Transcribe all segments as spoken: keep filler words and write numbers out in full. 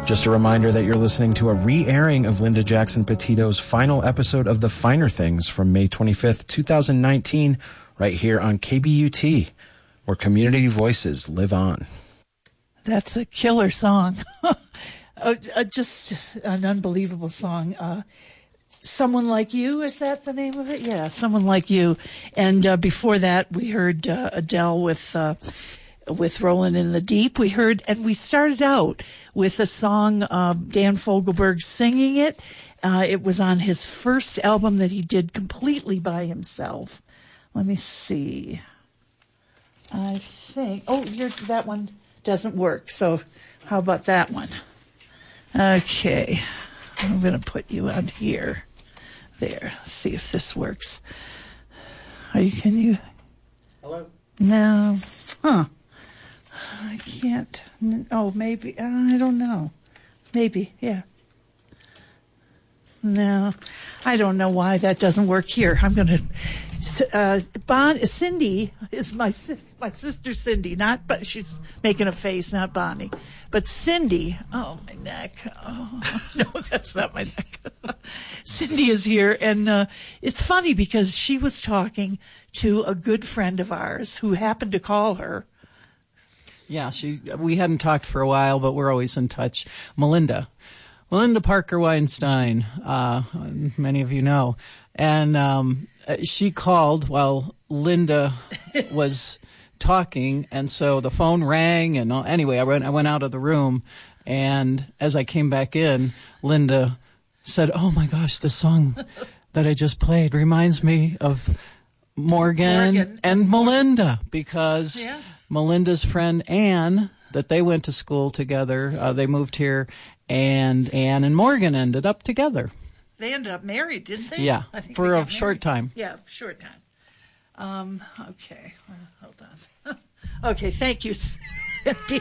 Just a reminder that you're listening to a re-airing of Linda Jackson Petito's final episode of The Finer Things from May twenty-fifth, twenty nineteen, right here on K B U T, where community voices live on. That's a killer song. uh, uh, just an unbelievable song. Uh, Someone Like You, is that the name of it? Yeah, Someone Like You. And uh, before that, we heard uh, Adele with... Uh, with Rolling in the Deep. We heard, and we started out with a song, uh, Dan Fogelberg singing it. Uh, it was on his first album that he did completely by himself. Let me see. I think, oh, you're, that one doesn't work. So how about that one? Okay. I'm going to put you on here. There. See if this works. Are you, can you? Hello? No. Huh. I can't. Oh, maybe. Uh, I don't know. Maybe, yeah. No, I don't know why that doesn't work here. I'm going to. Uh, Bon, Cindy is my my sister Cindy, not, but she's making a face, not Bonnie. But Cindy, oh, my neck. Oh, no, that's not my neck. Cindy is here, and uh, it's funny because she was talking to a good friend of ours who happened to call her. Yeah, she. We hadn't talked for a while, but we're always in touch. Melinda. Melinda Parker Weinstein, uh, many of you know. And um, she called while Linda was talking, and so the phone rang. And anyway, I went, I went out of the room, and as I came back in, Linda said, "Oh, my gosh, the song that I just played reminds me of Morgan, Morgan. and Melinda," because... Yeah. Melinda's friend Anne, that they went to school together, uh, they moved here, and Anne and Morgan ended up together. They ended up married, didn't they? Yeah, I think for a married. short time. Yeah, short time. Um, okay, well, hold on. Okay, thank you, Cindy.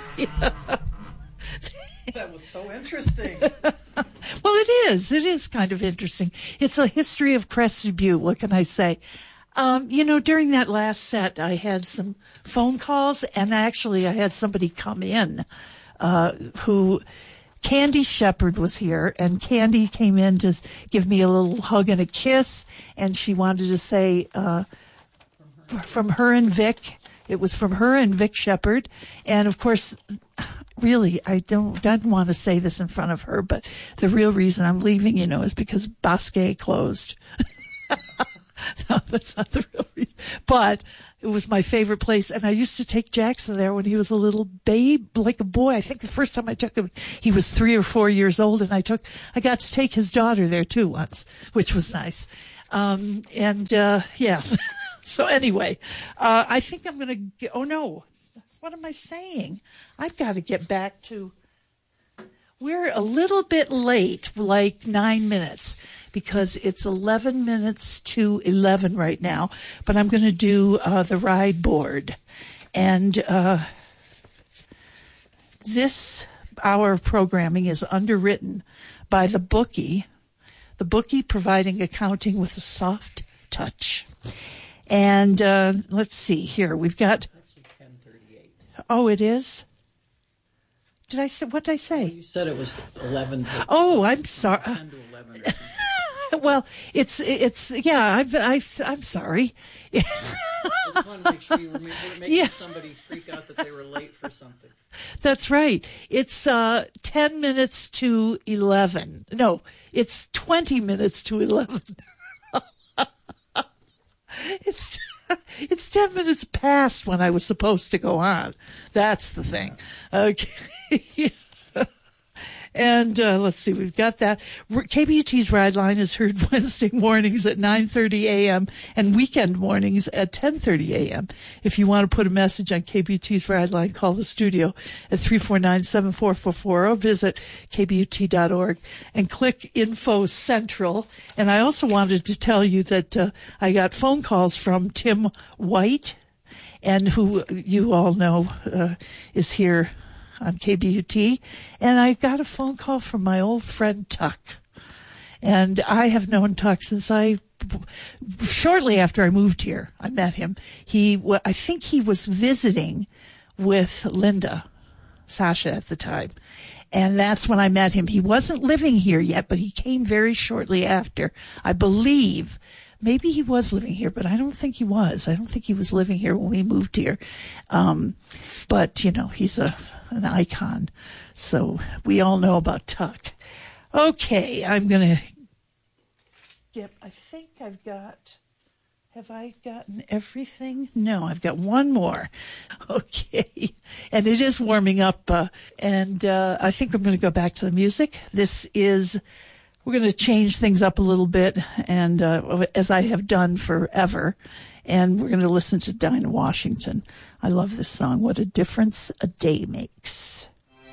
That was so interesting. Well, it is. It is kind of interesting. It's a history of Crested Butte. What can I say? Um, you know, during that last set, I had some phone calls, and actually I had somebody come in uh, who, Candy Shepard was here, and Candy came in to give me a little hug and a kiss, and she wanted to say uh, from her and Vic. It was from her and Vic Shepard, and of course, really, I don't, don't want to say this in front of her, but the real reason I'm leaving, you know, is because Bosquet closed. No, that's not the real reason. But it was my favorite place. And I used to take Jackson there when he was a little babe, like a boy. I think the first time I took him, he was three or four years old. And I took, I got to take his daughter there too once, which was nice. Um, and, uh, yeah. So anyway, uh, I think I'm going to get, oh no, what am I saying? I've got to get back to, we're a little bit late, like nine minutes, because it's eleven minutes to eleven right now. But I'm going to do uh, the ride board. And uh, this hour of programming is underwritten by the Bookie, the Bookie providing accounting with a soft touch. And uh, let's see here. We've got... Actually ten thirty-eight. Oh, it is? Did I say, what did I say? You said it was eleven to... Oh, I'm sorry. ten to eleven. Well, it's, it's, yeah, I'm, I, I'm sorry. I just want to make sure you were making yeah. somebody freak out that they were late for something. That's right. It's uh, ten minutes to eleven. No, it's twenty minutes to eleven. It's it's ten minutes past when I was supposed to go on. That's the thing. Okay. And uh, let's see, we've got that. K B U T's Ride Line is heard Wednesday mornings at nine thirty a.m. and weekend mornings at ten thirty a.m. If you want to put a message on K B U T's Ride Line, call the studio at three four nine, seven four four four or visit K B U T dot org and click Info Central. And I also wanted to tell you that uh, I got phone calls from Tim White, and who you all know uh, is here on K B U T, and I got a phone call from my old friend Tuck. And I have known Tuck since I, shortly after I moved here, I met him. He, I think he was visiting with Linda. Sasha at the time. And that's when I met him. He wasn't living here yet, but he came very shortly after. I believe maybe he was living here, but I don't think he was. I don't think he was living here when we moved here. Um, but, you know, he's a an icon. So we all know about Tuck. Okay, I'm going to get, I think I've got, have I gotten everything? No, I've got one more. Okay. And it is warming up. Uh, and uh, I think I'm going to go back to the music. This is, we're going to change things up a little bit, and uh, as I have done forever. And we're going to listen to Dinah Washington. I love this song. What a difference a day makes.